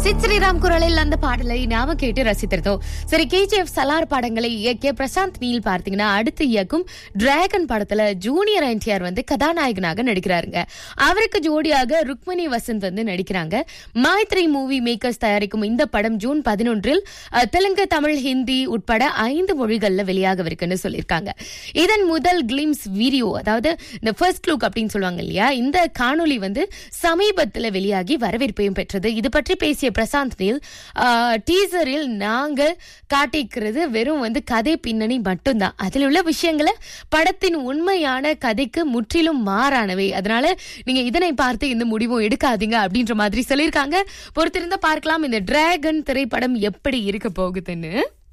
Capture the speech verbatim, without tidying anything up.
சித் ஸ்ரீராம் குரலில் அந்த பாடலை நாம கேட்டு ரசித்திருந்தோம். சரி, கேஜிஎஃப் சலார் படங்களை இயக்கிய பிரசாந்த் நீல் பார்த்தீங்கன்னா அடுத்து இயக்கும் டிராகன் படத்துல ஜூனியர் என்டிஆர் வந்து கதாநாயகனாக நடிக்கிறாருங்க. அவருக்கு ஜோடியாக ருக்மணி வசந்த் வந்து நடிக்கிறாங்க. மைத்ரி மூவி மேக்கர்ஸ் தயாரிக்கும் இந்த படம் ஜூன் பதினொன்றில் தெலுங்கு, தமிழ், ஹிந்தி உட்பட ஐந்து மொழிகள்ல வெளியாகவிருக்குன்னு சொல்லியிருக்காங்க. இதன் முதல் கிளிம்ஸ் வீடியோ, அதாவது இந்த ஃபர்ஸ்ட் லுக் அப்படின்னு சொல்லுவாங்க இல்லையா, இந்த காணொலி வந்து சமீபத்தில் வெளியாகி வரவேற்பையும் பெற்றது. இது பற்றி பேசிய பிரசாந்த் நீல், டீசரில் நாங்க காட்டிக்கிறது வெறும் வந்து கதை பின்னணி மட்டும்தான். அதில் உள்ள விஷயங்களை படத்தின் உண்மையான கதைக்கு முற்றிலும் மாறானவை. அதனால நீங்க இதனை பார்த்து இந்த முடிவும் எடுக்காதீங்க அப்படின்ற மாதிரி சொல்லியிருக்காங்க. பொறுத்திருந்தா பார்க்கலாம் இந்த டிராகன் திரைப்படம் எப்படி இருக்க போகுதுன்னு.